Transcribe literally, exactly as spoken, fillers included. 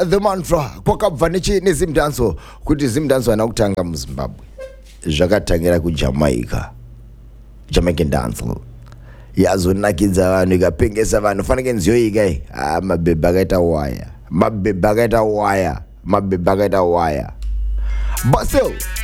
the mantra kwakabva nechine zimdanso kuti zimdanso ana kutanga muZimbabwe zvakatangira kuJamaica Jamaican dancehall yazonakidza vanhu ikapengesa vanhu fanike nziyoika i ah mabhebha akaita waya mabhebha akaita waya mabhebha akaita waya but still